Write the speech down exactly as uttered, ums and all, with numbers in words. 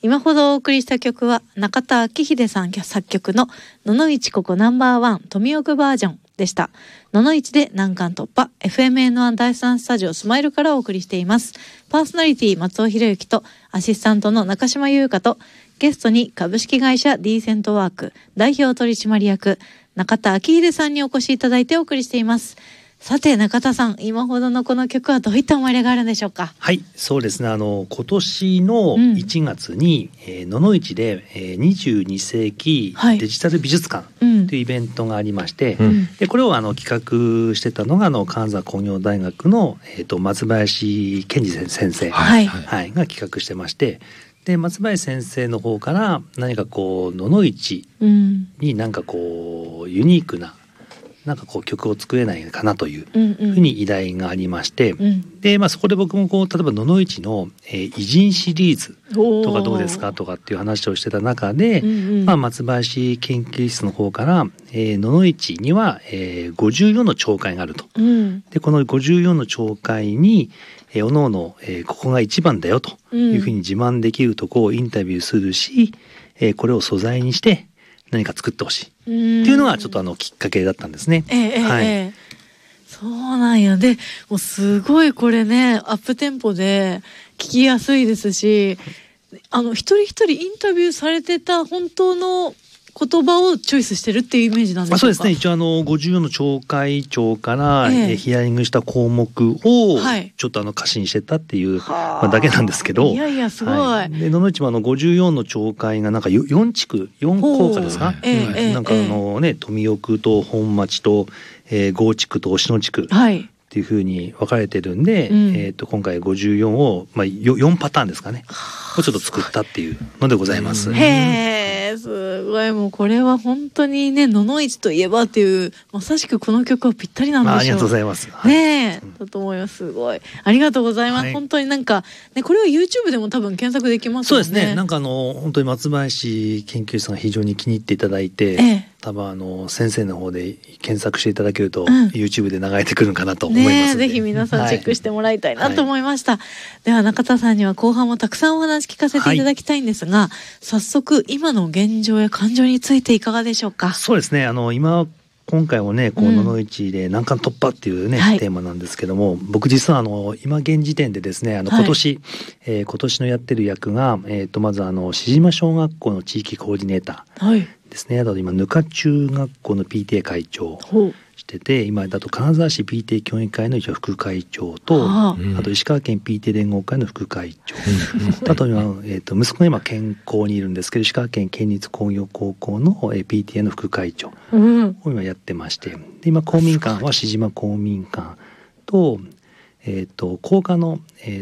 今ほどお送りした曲は中田昭秀さん作曲の野々市ここナンバーワン富岡バージョンでした。野々市で難関突破 エフエムエヌワン 第三スタジオスマイルからお送りしています。パーソナリティ松尾博之とアシスタントの中島優香とゲストに株式会社ディーセントワーク代表取締役中田昭秀さんにお越しいただいてお送りしています。さて中田さん、今ほどのこの曲はどういった思い入れがあるんでしょうか？ はい、そうですね、あの今年のいちがつに、うんえー、野々市で、えー、にじゅうにせいきデジタル美術館というイベントがありまして、うん、でこれをあの企画してたのがあの金沢工業大学の、えー、と松林健二先生、はいはい、が企画してまして、で松林先生の方から何かこう野々市に何かこうユニークななんかこう曲を作れないかなというふうに依頼がありまして、うんうん、でまあそこで僕もこう例えば野々市の、えー、偉人シリーズとかどうですかとかっていう話をしてた中で、うんうんまあ、松林研究室の方から、えー、野々市には、えー、ごじゅうよんの町会があると、うん、でこのごじゅうよんの町会にえー、おのおの、えー、ここが一番だよというふうに自慢できるところをインタビューするし、えー、これを素材にして何か作ってほしいっていうのがちょっとあのきっかけだったんですね。 えーはい、えー、そうなんや。でもうすごいこれねアップテンポで聞きやすいですし、あの一人一人インタビューされてた本当の言葉をチョイスしてるっていうイメージなんでしょうか？ そうですね、一応あのごじゅうよんの町会長から、ええ、ヒアリングした項目をちょっとあの歌詞にしてたっていう、はいまあ、だけなんですけど、 いやいやすごい、はい、 で野々市もあのごじゅうよんの町会がなんかよん地区よん校歌ですか、ええうん、なんかあのね、ええ、富奥と本町と、えー、郷地区と忍野地区、はいっていう風に分かれてるんで、うんえー、と今回ごじゅうよんを、まあ、よんパターンですかねをちょっと作ったっていうのでございます。 へーすごい。もうこれは本当にね野々市といえばっていうまさしくこの曲はぴったりなんでしょう。 あ, ありがとうございます、はい、ねえ、うん、だと思います。すごいありがとうございます、はい、本当になんか、ね、これは YouTube でも多分検索できますよね。 そうですね、なんかあの本当に松林研究室が非常に気に入っていただいて、ええ多分あの先生の方で検索していただけると、うん、YouTube で流れてくるのかなと思いますので、ね、 ぜひ皆さんチェックしてもらいたいなと思いました、はい、では中田さんには後半もたくさんお話聞かせていただきたいんですが、はい、早速今の現状や感情についていかがでしょうか？ そうですね、あの今今回もねこう野々市で難関突破っていうね、うん、テーマなんですけども、僕実はあの今現時点でですねあの今年、はいえー、今年のやってる役が、えー、とまずあの志島小学校の地域コーディネーター、はいですね、あと今ぬか中学校の ピーティーエー 会長してて、今だと金沢市 ピーティーエー 協議会の一応副会長と、あと石川県 ピーティーエー 連合会の副会長あと今、えー、と息子が今県校にいるんですけど石川県県立工業高校の ピーティーエー の副会長を今やってまして、で今公民館は志島公民館と、えー、と工科の、えー